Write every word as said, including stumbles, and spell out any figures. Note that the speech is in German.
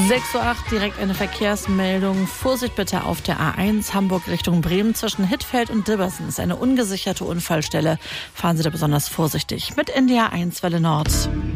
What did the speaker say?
sechs Uhr acht, direkt eine Verkehrsmeldung. Vorsicht bitte auf der A eins Hamburg Richtung Bremen zwischen Hittfeld und Dibbersen. Ist eine ungesicherte Unfallstelle. Fahren Sie da besonders vorsichtig. Mit N D R eins Welle Nord.